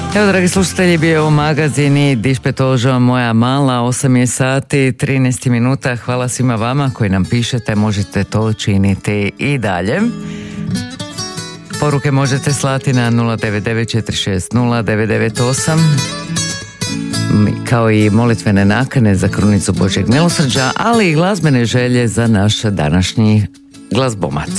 Evo, dragi slušatelji, bio je u magazini Dišpetožo moja mala, 8 je sati, 13 minuta. Hvala svima vama koji nam pišete, možete to činiti i dalje. Poruke možete slati na 099460998, kao i molitvene nakane za krunicu Božjeg milosrđa, ali i glazbene želje za naš današnji glazbomat.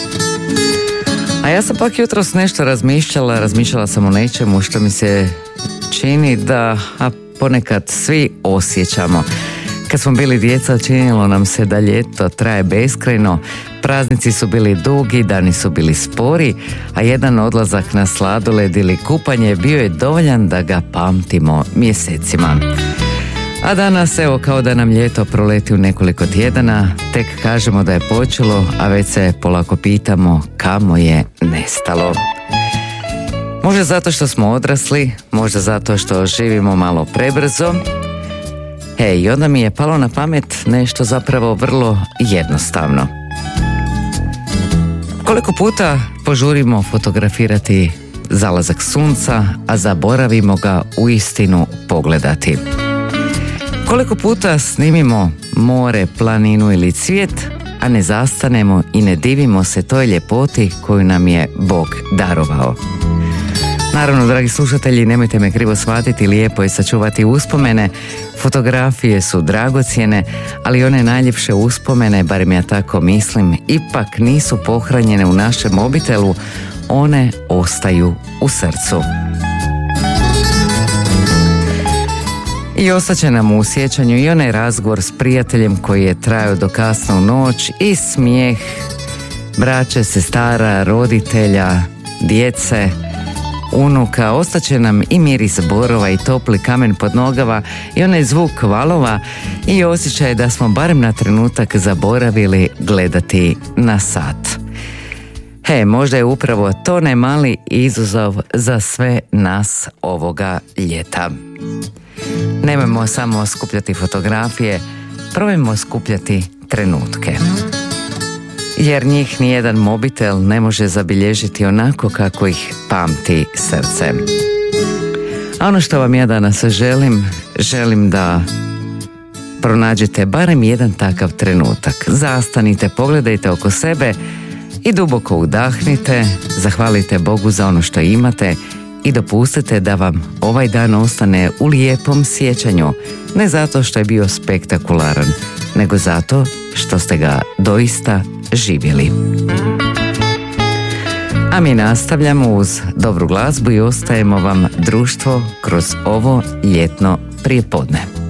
A ja sam pak jutros nešto razmišljala sam o nečemu što mi se čini da ponekad svi osjećamo. Kad smo bili djeca, činilo nam se da ljeto traje beskrajno, praznici su bili dugi, dani su bili spori, a jedan odlazak na sladoled ili kupanje bio je dovoljan da ga pamtimo mjesecima. A danas, evo, kao da nam ljeto proleti u nekoliko tjedana, tek kažemo da je počelo, a već se polako pitamo kamo je nestalo. Možda zato što smo odrasli, možda zato što živimo malo prebrzo. I onda mi je palo na pamet nešto zapravo vrlo jednostavno. Koliko puta požurimo fotografirati zalazak sunca, a zaboravimo ga uistinu pogledati? Koliko puta snimimo more, planinu ili cvijet, a ne zastanemo i ne divimo se toj ljepoti koju nam je Bog darovao? Naravno, dragi slušatelji, nemojte me krivo shvatiti, lijepo je sačuvati uspomene. Fotografije su dragocjene, ali one najljepše uspomene, barem ja tako mislim, ipak nisu pohranjene u našem mobitelu, one ostaju u srcu. I ostaće nam u sjećanju i onaj razgovor s prijateljem koji je trajao do kasno u noć, i smijeh braće, sestara, roditelja, djece, unuka. Ostaće nam i miris borova i topli kamen pod nogama i onaj zvuk valova i osjećaj da smo barem na trenutak zaboravili gledati na sat. Možda je upravo to nemali izazov za sve nas ovoga ljeta. Nemojmo samo skupljati fotografije, probajmo skupljati trenutke. Jer njih nijedan mobitel ne može zabilježiti onako kako ih pamti srce. A ono što vam ja danas želim da pronađete barem jedan takav trenutak. Zastanite, pogledajte oko sebe i duboko udahnite, zahvalite Bogu za ono što imate i dopustite da vam ovaj dan ostane u lijepom sjećanju, ne zato što je bio spektakularan, nego zato što ste ga doista živjeli. A mi nastavljamo uz dobru glazbu i ostajemo vam društvo kroz ovo ljetno prijepodne.